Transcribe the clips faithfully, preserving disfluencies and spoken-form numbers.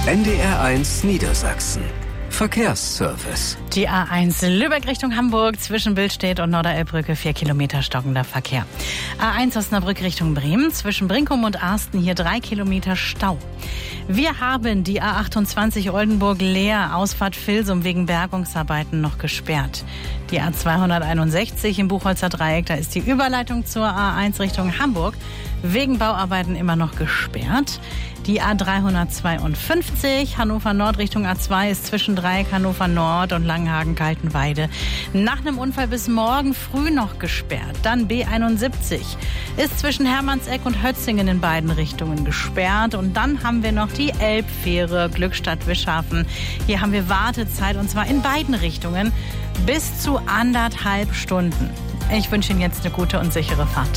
N D R eins Niedersachsen. Verkehrsservice. Die A eins Lübeck Richtung Hamburg zwischen Billstedt und Norderelbbrücke vier Kilometer stockender Verkehr. A eins Osnabrück Richtung Bremen zwischen Brinkum und Arsten hier drei Kilometer Stau. Wir haben die A achtundzwanzig Oldenburg Leer Ausfahrt Vilsum wegen Bergungsarbeiten noch gesperrt. Die A zweihunderteinundsechzig im Buchholzer Dreieck, da ist die Überleitung zur A eins Richtung Hamburg wegen Bauarbeiten immer noch gesperrt. Die A dreihundertzweiundfünfzig Hannover Nord Richtung A zwei ist zwischen Dreieck Hannover Nord und Langenhagen-Kaltenweide nach einem Unfall bis morgen früh noch gesperrt. Dann B einundsiebzig ist zwischen Hermannseck und Hötzingen in beiden Richtungen gesperrt. Und dann haben wir noch die Elbfähre Glückstadt-Wischhafen. Hier haben wir Wartezeit und zwar in beiden Richtungen bis zu anderthalb Stunden. Ich wünsche Ihnen jetzt eine gute und sichere Fahrt.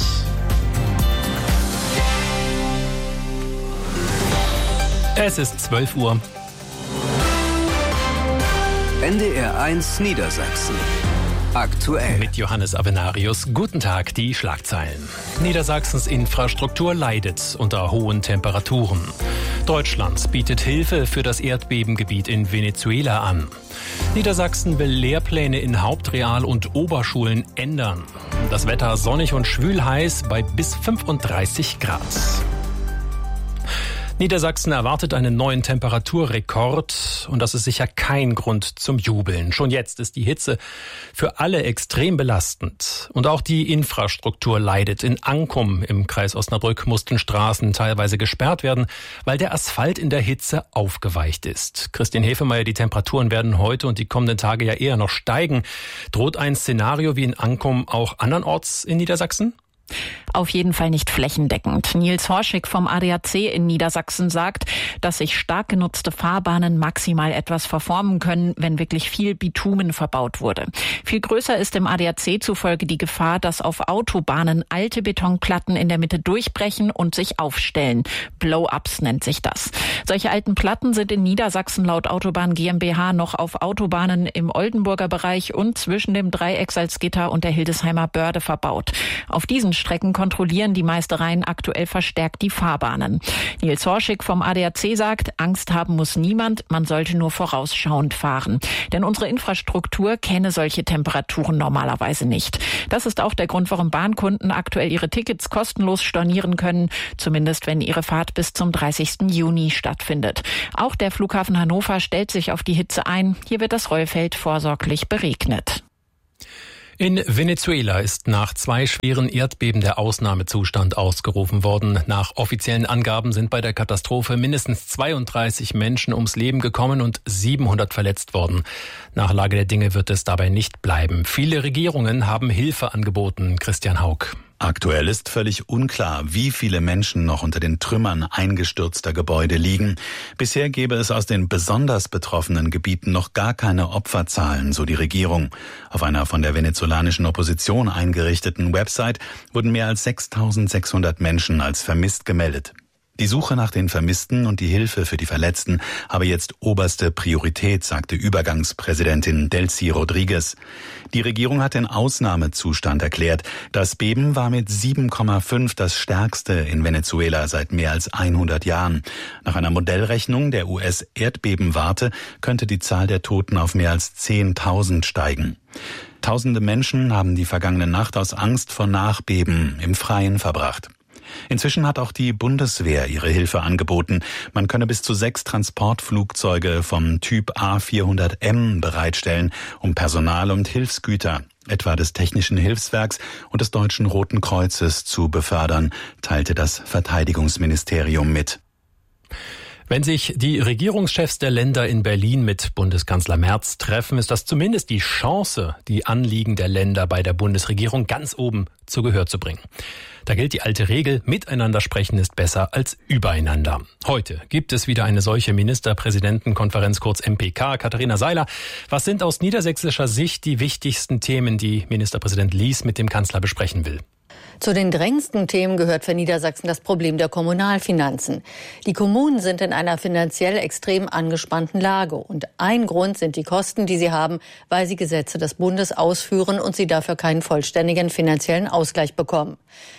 Es ist zwölf Uhr. N D R eins Niedersachsen. Aktuell. Mit Johannes Avenarius. Guten Tag, die Schlagzeilen. Niedersachsens Infrastruktur leidet unter hohen Temperaturen. Deutschland bietet Hilfe für das Erdbebengebiet in Venezuela an. Niedersachsen will Lehrpläne in Hauptreal- und Oberschulen ändern. Das Wetter sonnig und schwül-heiß bei bis fünfunddreißig Grad. Niedersachsen erwartet einen neuen Temperaturrekord und das ist sicher kein Grund zum Jubeln. Schon jetzt ist die Hitze für alle extrem belastend und auch die Infrastruktur leidet. In Ankum im Kreis Osnabrück mussten Straßen teilweise gesperrt werden, weil der Asphalt in der Hitze aufgeweicht ist. Christian Hefemeyer, die Temperaturen werden heute und die kommenden Tage ja eher noch steigen. Droht ein Szenario wie in Ankum auch andernorts in Niedersachsen? Auf jeden Fall nicht flächendeckend. Nils Horschig vom A D A C in Niedersachsen sagt, dass sich stark genutzte Fahrbahnen maximal etwas verformen können, wenn wirklich viel Bitumen verbaut wurde. Viel größer ist im A D A C zufolge die Gefahr, dass auf Autobahnen alte Betonplatten in der Mitte durchbrechen und sich aufstellen. Blow-ups nennt sich das. Solche alten Platten sind in Niedersachsen laut Autobahn GmbH noch auf Autobahnen im Oldenburger Bereich und zwischen dem Dreieck Salzgitter und der Hildesheimer Börde verbaut. Auf diesen Strecken kontrollieren die Meistereien aktuell verstärkt die Fahrbahnen. Nils Horschig vom A D A C sagt, Angst haben muss niemand, man sollte nur vorausschauend fahren. Denn unsere Infrastruktur kenne solche Temperaturen normalerweise nicht. Das ist auch der Grund, warum Bahnkunden aktuell ihre Tickets kostenlos stornieren können, zumindest wenn ihre Fahrt bis zum dreißigsten Juni stattfindet. Auch der Flughafen Hannover stellt sich auf die Hitze ein. Hier wird das Rollfeld vorsorglich beregnet. In Venezuela ist nach zwei schweren Erdbeben der Ausnahmezustand ausgerufen worden. Nach offiziellen Angaben sind bei der Katastrophe mindestens zweiunddreißig Menschen ums Leben gekommen und siebenhundert verletzt worden. Nach Lage der Dinge wird es dabei nicht bleiben. Viele Regierungen haben Hilfe angeboten. Christian Haug. Aktuell ist völlig unklar, wie viele Menschen noch unter den Trümmern eingestürzter Gebäude liegen. Bisher gäbe es aus den besonders betroffenen Gebieten noch gar keine Opferzahlen, so die Regierung. Auf einer von der venezolanischen Opposition eingerichteten Website wurden mehr als sechstausendsechshundert Menschen als vermisst gemeldet. Die Suche nach den Vermissten und die Hilfe für die Verletzten habe jetzt oberste Priorität, sagte Übergangspräsidentin Delcy Rodriguez. Die Regierung hat den Ausnahmezustand erklärt. Das Beben war mit sieben Komma fünf das stärkste in Venezuela seit mehr als hundert Jahren. Nach einer Modellrechnung der U S-Erdbebenwarte könnte die Zahl der Toten auf mehr als zehntausend steigen. Tausende Menschen haben die vergangene Nacht aus Angst vor Nachbeben im Freien verbracht. Inzwischen hat auch die Bundeswehr ihre Hilfe angeboten. Man könne bis zu sechs Transportflugzeuge vom Typ A vierhundert M bereitstellen, um Personal und Hilfsgüter, etwa des Technischen Hilfswerks und des Deutschen Roten Kreuzes, zu befördern, teilte das Verteidigungsministerium mit. Wenn sich die Regierungschefs der Länder in Berlin mit Bundeskanzler Merz treffen, ist das zumindest die Chance, die Anliegen der Länder bei der Bundesregierung ganz oben zu Gehör zu bringen. Da gilt die alte Regel, miteinander sprechen ist besser als übereinander. Heute gibt es wieder eine solche Ministerpräsidentenkonferenz, kurz M P K. Katharina Seiler, was sind aus niedersächsischer Sicht die wichtigsten Themen, die Ministerpräsident Lies mit dem Kanzler besprechen will? Zu den drängendsten Themen gehört für Niedersachsen das Problem der Kommunalfinanzen. Die Kommunen sind in einer finanziell extrem angespannten Lage. Und ein Grund sind die Kosten, die sie haben, weil sie Gesetze des Bundes ausführen und sie dafür keinen vollständigen finanziellen Ausgleich bekommen.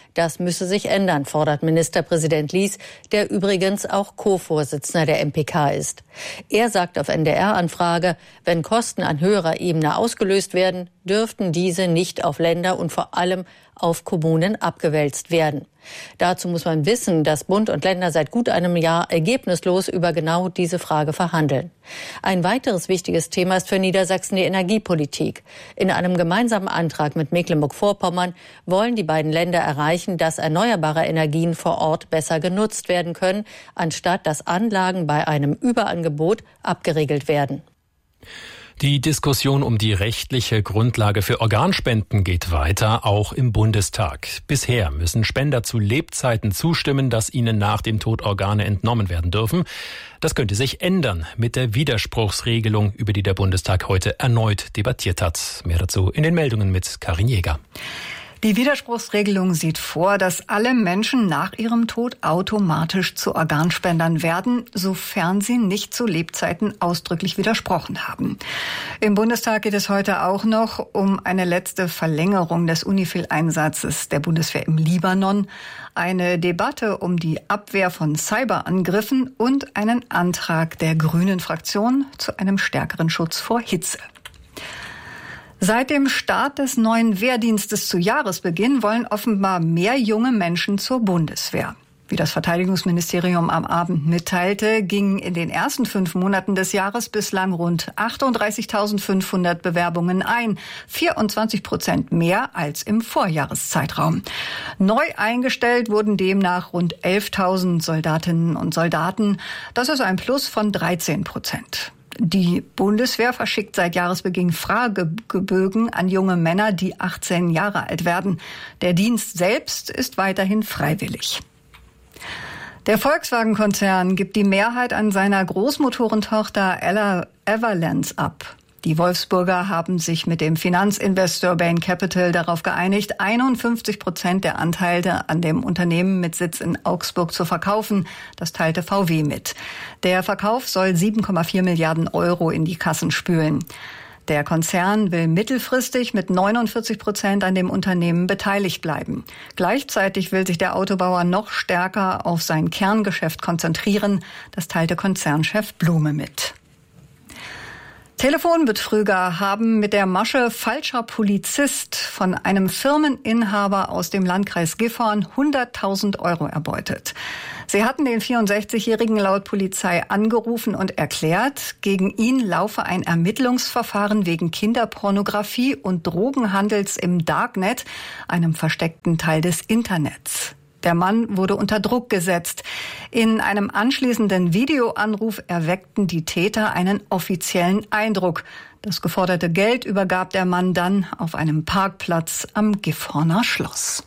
Das müsse sich ändern, fordert Ministerpräsident Lies, der übrigens auch Co-Vorsitzender der M P K ist. Er sagt auf N D R-Anfrage, wenn Kosten an höherer Ebene ausgelöst werden, dürften diese nicht auf Länder und vor allem auf Kommunen abgewälzt werden. Dazu muss man wissen, dass Bund und Länder seit gut einem Jahr ergebnislos über genau diese Frage verhandeln. Ein weiteres wichtiges Thema ist für Niedersachsen die Energiepolitik. In einem gemeinsamen Antrag mit Mecklenburg-Vorpommern wollen die beiden Länder erreichen, dass erneuerbare Energien vor Ort besser genutzt werden können, anstatt dass Anlagen bei einem Überangebot abgeregelt werden. Die Diskussion um die rechtliche Grundlage für Organspenden geht weiter, auch im Bundestag. Bisher müssen Spender zu Lebzeiten zustimmen, dass ihnen nach dem Tod Organe entnommen werden dürfen. Das könnte sich ändern mit der Widerspruchsregelung, über die der Bundestag heute erneut debattiert hat. Mehr dazu in den Meldungen mit Karin Jäger. Die Widerspruchsregelung sieht vor, dass alle Menschen nach ihrem Tod automatisch zu Organspendern werden, sofern sie nicht zu Lebzeiten ausdrücklich widersprochen haben. Im Bundestag geht es heute auch noch um eine letzte Verlängerung des UNIFIL-Einsatzes der Bundeswehr im Libanon, eine Debatte um die Abwehr von Cyberangriffen und einen Antrag der Grünen-Fraktion zu einem stärkeren Schutz vor Hitze. Seit dem Start des neuen Wehrdienstes zu Jahresbeginn wollen offenbar mehr junge Menschen zur Bundeswehr. Wie das Verteidigungsministerium am Abend mitteilte, gingen in den ersten fünf Monaten des Jahres bislang rund achtunddreißigtausendfünfhundert Bewerbungen ein, vierundzwanzig Prozent mehr als im Vorjahreszeitraum. Neu eingestellt wurden demnach rund elftausend Soldatinnen und Soldaten. Das ist ein Plus von dreizehn Prozent. Die Bundeswehr verschickt seit Jahresbeginn Fragebögen an junge Männer, die achtzehn Jahre alt werden. Der Dienst selbst ist weiterhin freiwillig. Der Volkswagen-Konzern gibt die Mehrheit an seiner Großmotorentochter Everlands ab. Die Wolfsburger haben sich mit dem Finanzinvestor Bain Capital darauf geeinigt, einundfünfzig Prozent der Anteile an dem Unternehmen mit Sitz in Augsburg zu verkaufen. Das teilte V W mit. Der Verkauf soll sieben Komma vier Milliarden Euro in die Kassen spülen. Der Konzern will mittelfristig mit neunundvierzig Prozent an dem Unternehmen beteiligt bleiben. Gleichzeitig will sich der Autobauer noch stärker auf sein Kerngeschäft konzentrieren. Das teilte Konzernchef Blume mit. Telefonbetrüger haben mit der Masche falscher Polizist von einem Firmeninhaber aus dem Landkreis Gifhorn hunderttausend Euro erbeutet. Sie hatten den vierundsechzigjährigen laut Polizei angerufen und erklärt, gegen ihn laufe ein Ermittlungsverfahren wegen Kinderpornografie und Drogenhandels im Darknet, einem versteckten Teil des Internets. Der Mann wurde unter Druck gesetzt. In einem anschließenden Videoanruf erweckten die Täter einen offiziellen Eindruck. Das geforderte Geld übergab der Mann dann auf einem Parkplatz am Gifhorner Schloss.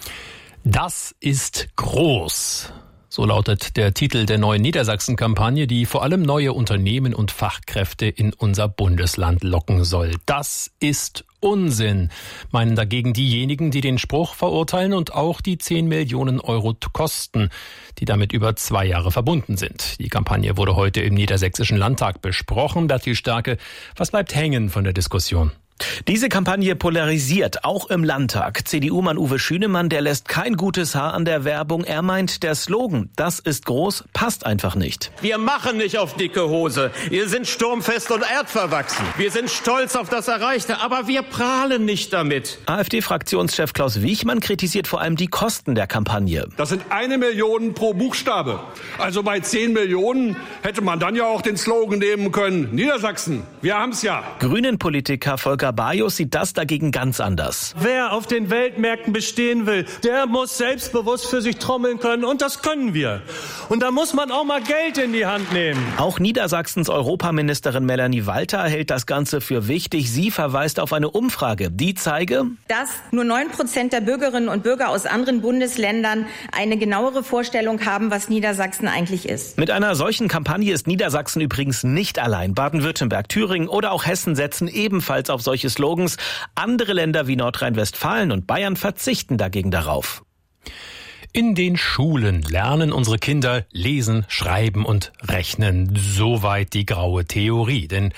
Das ist groß. So lautet der Titel der neuen Niedersachsen-Kampagne, die vor allem neue Unternehmen und Fachkräfte in unser Bundesland locken soll. Das ist Unsinn, meinen dagegen diejenigen, die den Spruch verurteilen und auch die zehn Millionen Euro Kosten, die damit über zwei Jahre verbunden sind. Die Kampagne wurde heute im Niedersächsischen Landtag besprochen. Bertil Starke, was bleibt hängen von der Diskussion? Diese Kampagne polarisiert, auch im Landtag. C D U-Mann Uwe Schünemann, der lässt kein gutes Haar an der Werbung. Er meint, der Slogan, das ist groß, passt einfach nicht. Wir machen nicht auf dicke Hose. Wir sind sturmfest und erdverwachsen. Wir sind stolz auf das Erreichte, aber wir prahlen nicht damit. AfD-Fraktionschef Klaus Wiechmann kritisiert vor allem die Kosten der Kampagne. Das sind eine Million pro Buchstabe. Also bei zehn Millionen hätte man dann ja auch den Slogan nehmen können. Niedersachsen, wir haben's ja. Grünen-Politiker Volker Bajus sieht das dagegen ganz anders. Wer auf den Weltmärkten bestehen will, der muss selbstbewusst für sich trommeln können und das können wir. Und da muss man auch mal Geld in die Hand nehmen. Auch Niedersachsens Europaministerin Melanie Walter hält das Ganze für wichtig. Sie verweist auf eine Umfrage, die zeige, dass nur neun Prozent der Bürgerinnen und Bürger aus anderen Bundesländern eine genauere Vorstellung haben, was Niedersachsen eigentlich ist. Mit einer solchen Kampagne ist Niedersachsen übrigens nicht allein. Baden-Württemberg, Thüringen oder auch Hessen setzen ebenfalls auf solche Slogans. Andere Länder wie Nordrhein-Westfalen und Bayern verzichten dagegen darauf. In den Schulen lernen unsere Kinder lesen, schreiben und rechnen. Soweit die graue Theorie. Denn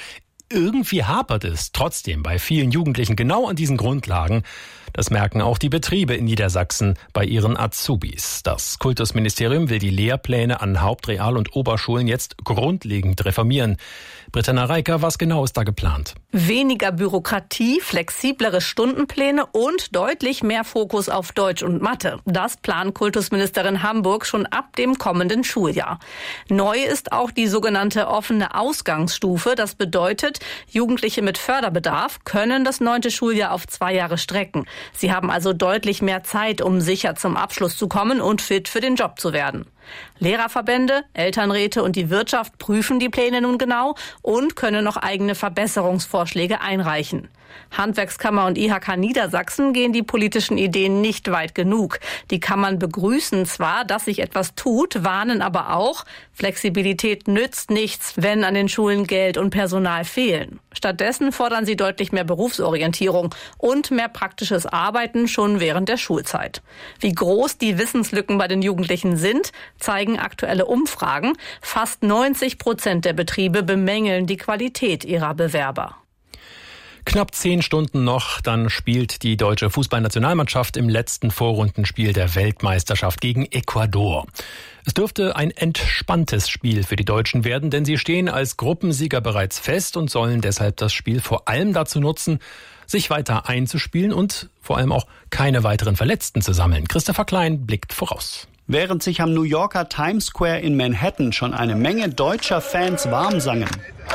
irgendwie hapert es trotzdem bei vielen Jugendlichen genau an diesen Grundlagen. Das merken auch die Betriebe in Niedersachsen bei ihren Azubis. Das Kultusministerium will die Lehrpläne an Haupt-, Real- und Oberschulen jetzt grundlegend reformieren. Britta Nareika, was genau ist da geplant? Weniger Bürokratie, flexiblere Stundenpläne und deutlich mehr Fokus auf Deutsch und Mathe. Das plant Kultusministerin Hamburg schon ab dem kommenden Schuljahr. Neu ist auch die sogenannte offene Ausgangsstufe. Das bedeutet, Jugendliche mit Förderbedarf können das neunte Schuljahr auf zwei Jahre strecken. Sie haben also deutlich mehr Zeit, um sicher zum Abschluss zu kommen und fit für den Job zu werden. Lehrerverbände, Elternräte und die Wirtschaft prüfen die Pläne nun genau und können noch eigene Verbesserungsvorschläge einreichen. Handwerkskammer und I H K Niedersachsen gehen die politischen Ideen nicht weit genug. Die Kammern begrüßen zwar, dass sich etwas tut, warnen aber auch, Flexibilität nützt nichts, wenn an den Schulen Geld und Personal fehlen. Stattdessen fordern sie deutlich mehr Berufsorientierung und mehr praktisches Arbeiten schon während der Schulzeit. Wie groß die Wissenslücken bei den Jugendlichen sind, zeigen aktuelle Umfragen. Fast neunzig Prozent der Betriebe bemängeln die Qualität ihrer Bewerber. Knapp zehn Stunden noch, dann spielt die deutsche Fußballnationalmannschaft im letzten Vorrundenspiel der Weltmeisterschaft gegen Ecuador. Es dürfte ein entspanntes Spiel für die Deutschen werden, denn sie stehen als Gruppensieger bereits fest und sollen deshalb das Spiel vor allem dazu nutzen, sich weiter einzuspielen und vor allem auch keine weiteren Verletzten zu sammeln. Christopher Klein blickt voraus. Während sich am New Yorker Times Square in Manhattan schon eine Menge deutscher Fans warm sangen,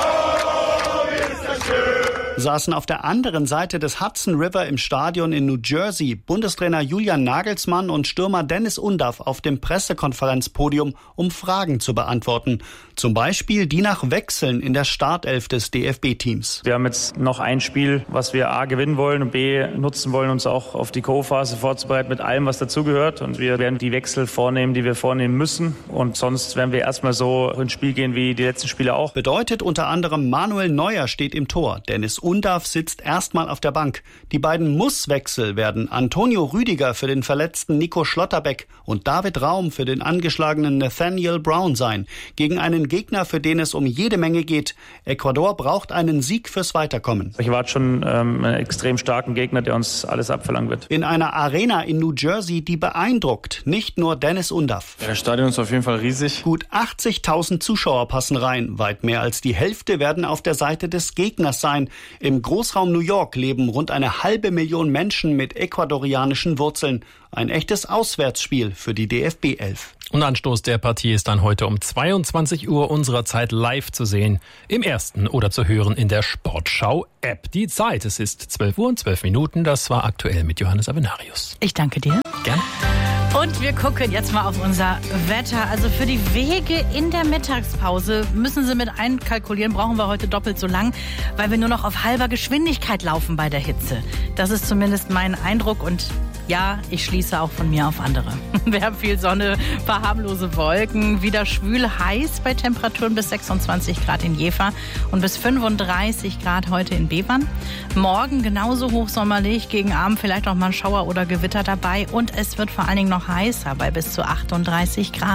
saßen auf der anderen Seite des Hudson River im Stadion in New Jersey Bundestrainer Julian Nagelsmann und Stürmer Dennis Undaff auf dem Pressekonferenzpodium, um Fragen zu beantworten. Zum Beispiel die nach Wechseln in der Startelf des D F B-Teams. Wir haben jetzt noch ein Spiel, was wir A gewinnen wollen und B nutzen wollen, uns auch auf die K O-Phase vorzubereiten mit allem, was dazugehört. Und wir werden die Wechsel vornehmen, die wir vornehmen müssen. Und sonst werden wir erstmal so ins Spiel gehen wie die letzten Spiele auch. Bedeutet unter anderem, Manuel Neuer steht im Tor. Dennis Undaff sitzt erstmal auf der Bank. Die beiden Musswechsel werden Antonio Rüdiger für den verletzten Nico Schlotterbeck und David Raum für den angeschlagenen Nathaniel Brown sein. Gegen einen Gegner, für den es um jede Menge geht. Ecuador braucht einen Sieg fürs Weiterkommen. Ich erwarte schon ähm, einen extrem starken Gegner, der uns alles abverlangen wird. In einer Arena in New Jersey, die beeindruckt. Nicht nur Dennis Undaff. Das Stadion ist auf jeden Fall riesig. Gut achtzigtausend Zuschauer passen rein. Weit mehr als die Hälfte werden auf der Seite des Gegners sein. Im Großraum New York leben rund eine halbe Million Menschen mit ecuadorianischen Wurzeln. Ein echtes Auswärtsspiel für die D F B elf. Und Anstoß der Partie ist dann heute um zweiundzwanzig Uhr unserer Zeit live zu sehen, im Ersten oder zu hören in der Sportschau-App. Die Zeit, es ist zwölf Uhr und zwölf Minuten, das war aktuell mit Johannes Avenarius. Ich danke dir. Gerne. Und wir gucken jetzt mal auf unser Wetter. Also für die Wege in der Mittagspause müssen Sie mit einkalkulieren, brauchen wir heute doppelt so lang, weil wir nur noch auf halber Geschwindigkeit laufen bei der Hitze. Das ist zumindest mein Eindruck und ja, ich schließe auch von mir auf andere. Wir haben viel Sonne, paar harmlose Wolken, wieder schwül heiß bei Temperaturen bis sechsundzwanzig Grad in Jever und bis fünfunddreißig Grad heute in Bevern. Morgen genauso hochsommerlich, gegen Abend vielleicht auch mal ein Schauer oder Gewitter dabei und es wird vor allen Dingen noch heißer bei bis zu achtunddreißig Grad.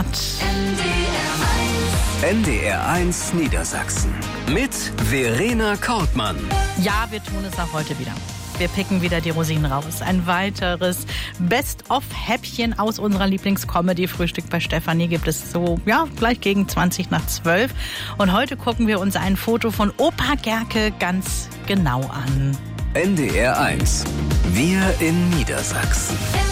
N D R eins Niedersachsen mit Verena Kortmann. Ja, wir tun es auch heute wieder. Wir picken wieder die Rosinen raus. Ein weiteres Best-of-Häppchen aus unserer Lieblingscomedy-Frühstück bei Stefanie gibt es so, ja, gleich gegen zwanzig nach zwölf. Und heute gucken wir uns ein Foto von Opa Gerke ganz genau an. N D R eins. Wir in Niedersachsen.